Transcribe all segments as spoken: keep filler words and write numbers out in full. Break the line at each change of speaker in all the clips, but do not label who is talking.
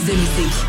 de musique.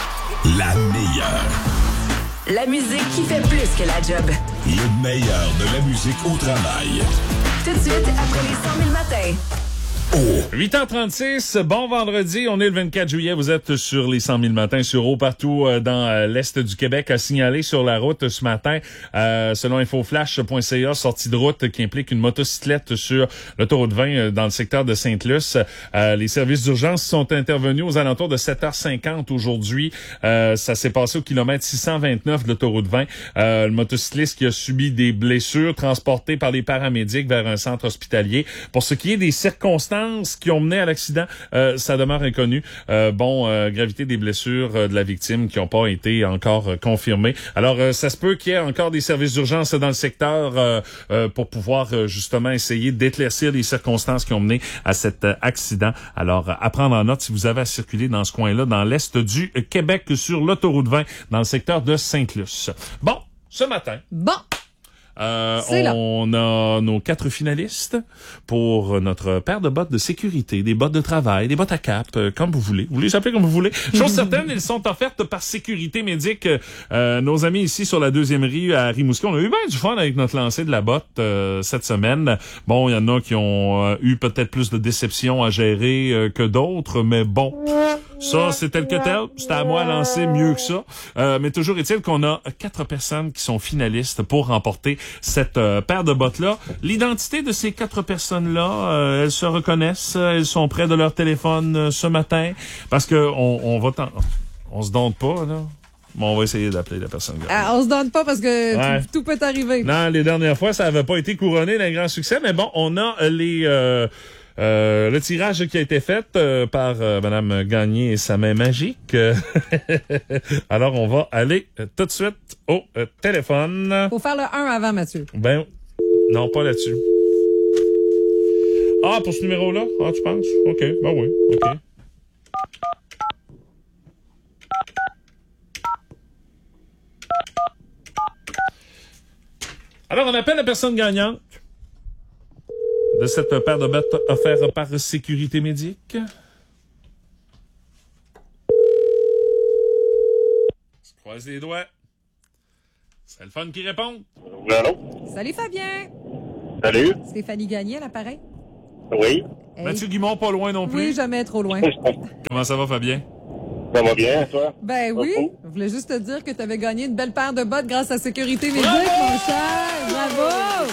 La meilleure.
La musique qui fait plus que la job.
Le meilleur de la musique au travail.
Tout de suite, après les cent mille matins.
Oh.
huit heures trente-six, bon vendredi, on est le vingt-quatre juillet, vous êtes sur les cent mille matins sur eau partout euh, dans euh, l'Est du Québec, à signaler sur la route ce matin, euh, selon infoflash point c a, sortie de route qui implique une motocyclette sur l'autoroute vingt euh, dans le secteur de Sainte-Luce. Euh, les services d'urgence sont intervenus aux alentours de sept heures cinquante aujourd'hui. Euh, ça s'est passé au kilomètre six cent vingt-neuf de l'autoroute vingt. Euh, le motocycliste qui a subi des blessures, transporté par les paramédics vers un centre hospitalier. Pour ce qui est des circonstances qui ont mené à l'accident, euh, ça demeure inconnu. Euh, bon, euh, gravité des blessures euh, de la victime qui n'ont pas été encore euh, confirmées. Alors, euh, ça se peut qu'il y ait encore des services d'urgence dans le secteur euh, euh, pour pouvoir euh, justement essayer d'éclaircir les circonstances qui ont mené à cet euh, accident. Alors, euh, à prendre en note si vous avez à circuler dans ce coin-là, dans l'Est du Québec, sur l'autoroute vingt, dans le secteur de Sainte-Luce. Bon, ce matin...
Bon!
Euh,
C'est
on a nos quatre finalistes pour notre paire de bottes de sécurité, des bottes de travail, des bottes à cap, euh, comme vous voulez. Vous les appelez comme vous voulez. Chose certaine, elles sont offertes par Sécurité Médic. Euh, nos amis ici sur la deuxième rue à Rimouski, on a eu bien du fun avec notre lancée de la botte euh, cette semaine. Bon, il y en a qui ont euh, eu peut-être plus de déceptions à gérer euh, que d'autres, mais bon, ça, c'est tel que tel. C'était à moi à lancer mieux que ça. Euh, mais toujours est-il qu'on a quatre personnes qui sont finalistes pour remporter cette euh, paire de bottes-là. L'identité de ces quatre personnes-là, euh, elles se reconnaissent, elles sont près de leur téléphone euh, ce matin, parce que on, on va t'en... on se donne pas, là. Bon, on va essayer d'appeler la personne.
Ah, on se donne pas parce que
Ouais.
tout, tout peut arriver.
Non, les dernières fois, ça avait pas été couronné d'un grand succès, mais bon, on a les... Euh, Euh, le tirage qui a été fait euh, par euh, Madame Gagné et sa main magique. Alors, on va aller euh, tout de suite au euh, téléphone.
Faut faire le un avant, Mathieu.
Ben, non, pas là-dessus. Ah, pour ce numéro-là? Ah, tu penses? OK, ben oui, OK. Alors, on appelle la personne gagnante de cette paire de bottes offerte par Sécurité Médic. Je croise les doigts. C'est le fun qui répond.
Oui, allô?
Salut, Fabien.
Salut.
Stéphanie Gagné à l'appareil.
Oui.
Hey.
Mathieu Guimond, pas loin non plus.
Oui, jamais trop loin.
Comment ça va, Fabien?
Ça va bien, toi?
Ben oui,
Bravo.
je voulais juste te dire que tu avais gagné une belle paire de bottes grâce à Sécurité Médic, mon cher. Bravo!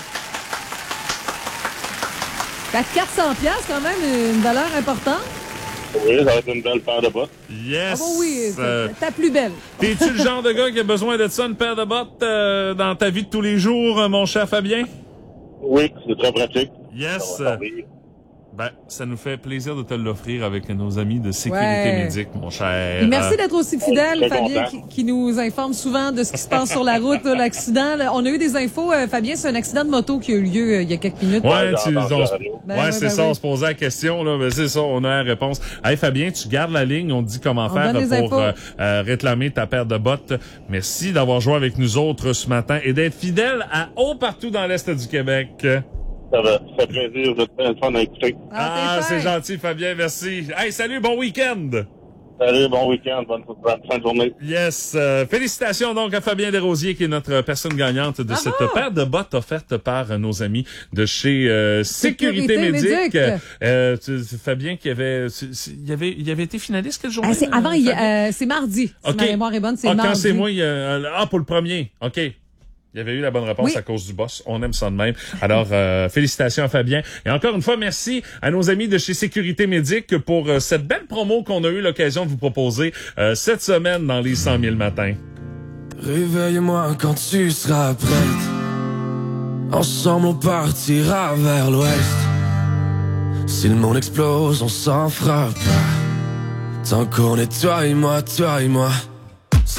T'as quatre cents piastres, quand même, une valeur importante.
Oui, ça va être une belle paire de bottes.
Yes!
Ah bon, oui, c'est
Euh,
ta plus belle.
T'es-tu le genre de gars qui a besoin de ça, une paire de bottes euh, dans ta vie de tous les jours, euh, mon cher Fabien?
Oui, c'est très pratique.
Yes!
Ça va servir.
Ben, ça nous fait plaisir de te l'offrir avec nos amis de Sécurité
Ouais.
Médic, mon cher.
Et merci d'être aussi fidèle,
très
Fabien,
content.
qui, qui nous informe souvent de ce qui se passe sur la route, là, l'accident. Là. On a eu des infos, euh, Fabien, c'est un accident de moto qui a eu lieu euh, il y a quelques minutes.
Ouais,
Ouais,
tu,
j'ai
on,
entendu la radio.
Ben
ouais,
ouais,
c'est
ben
ça,
oui.
on se posait la question, là, ben c'est ça, on a la réponse. Hey, Fabien, tu gardes la ligne, on te dit comment
On
faire
donne les
pour
infos.
euh, euh, réclamer ta paire de bottes. Merci d'avoir joué avec nous autres ce matin et d'être fidèle à haut partout dans l'Est du Québec.
Ça va, ça fait plaisir, vous êtes très fun à écouter.
Ah,
t'es
c'est
fin.
gentil, Fabien, merci. Hey, salut, bon week-end!
Salut, bon week-end, bonne, bonne fin de journée.
Yes. Euh, félicitations donc à Fabien Desrosiers, qui est notre personne gagnante de
Bravo.
cette paire de bottes offerte par nos amis de chez euh, Sécurité,
Sécurité
Médic.
Médic.
Euh, tu- Fabien qui avait, c'est- c'est- il avait, il avait été finaliste quelle journée?
Ah, c'est avant,
euh,
il-
Fabien?
euh, c'est mardi. Si
OK.
ma mémoire est bonne, c'est
Ah,
mardi.
quand c'est moi, il y a, ah, pour le premier. OK. Il avait eu la bonne réponse
Oui.
à cause du boss. On aime ça de même. Alors, euh, félicitations à Fabien. Et encore une fois, merci à nos amis de chez Sécurité Médic pour euh, cette belle promo qu'on a eu l'occasion de vous proposer euh, cette semaine dans les cent mille matins.
Réveille-moi quand tu seras prête. Ensemble on partira vers l'ouest. Si le monde explose, on s'en fera pas. Tant qu'on est toi et moi, toi et moi.